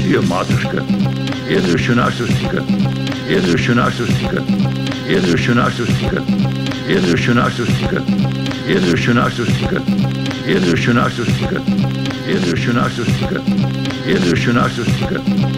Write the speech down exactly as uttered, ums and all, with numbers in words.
матушка, следующую нашу стика, следующую нашу стика, следующую нашу стика, следующую нашу стика, следующую нашу стика, следующую нашу стика, следующую нашу стика, следующую нашу стика.